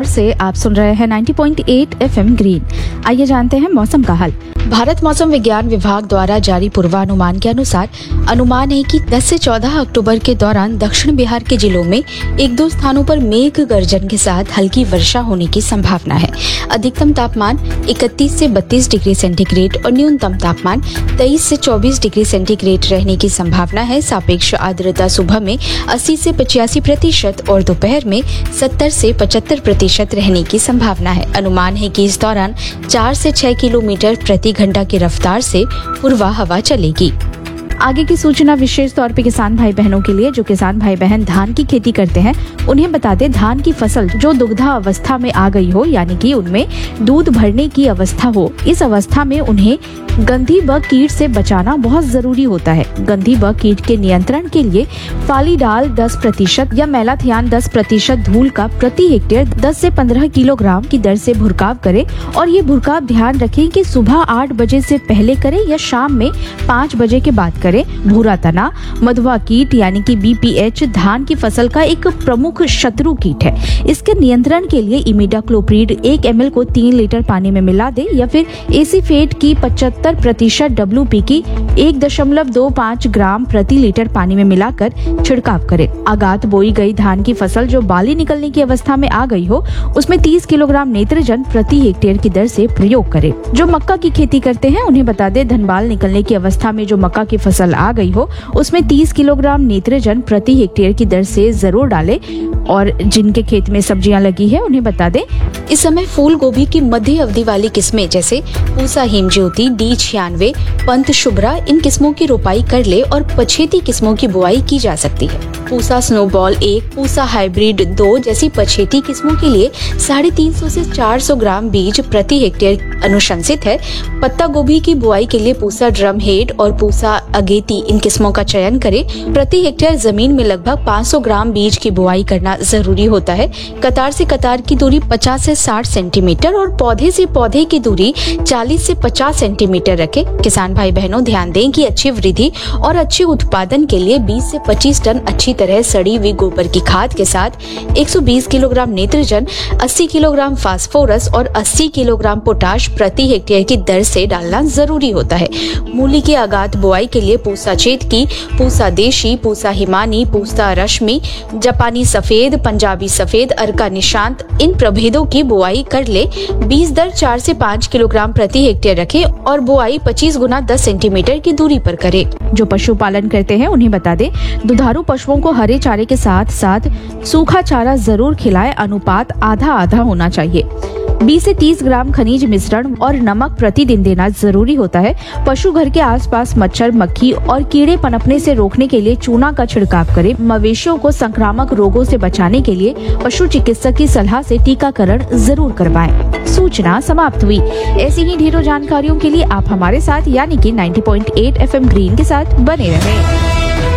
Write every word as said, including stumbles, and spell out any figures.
से आप सुन रहे हैं नब्बे पॉइंट आठ एफएम ग्रीन। आइए जानते हैं मौसम का हाल। भारत मौसम विज्ञान विभाग द्वारा जारी पूर्वानुमान के अनुसार अनुमान है कि दस से चौदह अक्टूबर के दौरान दक्षिण बिहार के जिलों में एक दो स्थानों पर मेघ गर्जन के साथ हल्की वर्षा होने की संभावना है। अधिकतम तापमान इकतीस से बत्तीस डिग्री सेंटीग्रेड और न्यूनतम तापमान तेईस से चौबीस डिग्री सेंटीग्रेड रहने की संभावना है। सापेक्ष आर्द्रता सुबह में अस्सी से पचासी प्रतिशत और दोपहर में सत्तर से पचहत्तर प्रतिशत रहने की संभावना है। अनुमान है कि इस दौरान चार से छह किलोमीटर प्रति घंटा की रफ्तार से पूर्वा हवा चलेगी। आगे की सूचना विशेष तौर पे किसान भाई बहनों के लिए। जो किसान भाई बहन धान की खेती करते हैं उन्हें बता दें, धान की फसल जो दुग्धा अवस्था में आ गई हो, यानी कि उनमें दूध भरने की अवस्था हो, इस अवस्था में उन्हें गंधी बग कीट से बचाना बहुत जरूरी होता है। गंधी बग कीट के नियंत्रण के लिए फालीडाल दस प्रतिशत या मेलाथियान दस प्रतिशत धूल का प्रति हेक्टेयर दस से पंद्रह किलोग्राम की दर से भुरकाव करें। और ये भुरकाव ध्यान रखें कि सुबह आठ बजे से पहले करें या शाम में पाँच बजे के बाद करें। भूरा तना मधुआ कीट यानी कि बीपीएच धान की फसल का एक प्रमुख शत्रु कीट है। इसके नियंत्रण के लिए इमिडाक्लोप्रिड एक एम एल को तीन लीटर पानी में मिला दे या फिर एसीफेट की पचहत्तर प्रतिशत डब्ल्यूपी की एक दशमलव दो पाँच ग्राम प्रति लीटर पानी में मिलाकर छिड़काव करें। आगात बोई गई धान की फसल जो बाली निकलने की अवस्था में आ गई हो, उसमें तीस किलोग्राम नेत्रजन प्रति हेक्टेयर की दर से प्रयोग करें। जो मक्का की खेती करते हैं उन्हें बता दें, धनबाल निकलने की अवस्था में जो मक्का की फसल आ गई हो, उसमें तीस किलोग्राम नेत्रजन प्रति हेक्टेयर की दर से जरूर डालें। और जिनके खेत में सब्जियां लगी है उन्हें बता दें, इस समय फूल गोभी की मध्य अवधि वाली किस्में जैसे पूसा हिमज्योति, डी छियानवे, पंत शुभ्रा, इन किस्मों की रोपाई कर ले और पछेती किस्मों की बुआई की जा सकती है। पूसा स्नोबॉल एक, पूसा हाइब्रिड दो जैसी पछेती किस्मों के लिए साढ़े तीन सौ से चार सौ ग्राम बीज प्रति हेक्टेयर अनुशंसित है। पत्ता गोभी की बुआई के लिए पूसा ड्रम हेड और पूसा अगेती इन किस्मों का चयन करें। प्रति हेक्टेयर जमीन में लगभग पाँच सौ ग्राम बीज की बुआई करना जरूरी होता है। कतार से कतार की दूरी पचास से साठ सेंटीमीटर और पौधे से पौधे की दूरी चालीस से पचास सेंटीमीटर रखें। किसान भाई बहनों ध्यान दें कि अच्छी वृद्धि और अच्छे उत्पादन के लिए बीस से पच्चीस टन अच्छी तरह सड़ी हुई गोबर की खाद के साथ एक सौ बीस किलोग्राम नेत्रजन, अस्सी किलोग्राम फास्फोरस और अस्सी किलोग्राम पोटाश प्रति हेक्टेयर की दर से डालना जरूरी होता है। मूली की आगात बुआई के लिए पूसा चेतकी, पूसा देशी, पूसा हिमानी, पूसा रश्मि, जापानी सफेद, पंजाबी सफेद, अर्का निशांत इन प्रभेदों की बुआई कर ले। बीज दर चार से पाँच किलोग्राम प्रति हेक्टेयर रखें और बुआई पच्चीस गुना दस सेंटीमीटर की दूरी पर करें। जो पशुपालन करते हैं उन्हें बता दें, दुधारू पशुओं को हरे चारे के साथ साथ सूखा चारा जरूर खिलाएं। अनुपात आधा आधा होना चाहिए। बीस से तीस ग्राम खनिज मिश्रण और नमक प्रतिदिन देना जरूरी होता है। पशु घर के आसपास मच्छर, मक्खी और कीड़े पनपने से रोकने के लिए चूना का छिड़काव करें। मवेशियों को संक्रामक रोगों से बचाने के लिए पशु चिकित्सक की सलाह से टीकाकरण जरूर करवाएं। सूचना समाप्त हुई। ऐसी ही ढेरों जानकारियों के लिए आप हमारे साथ यानी कि नब्बे पॉइंट आठ एफएम ग्रीन के साथ बने रहें।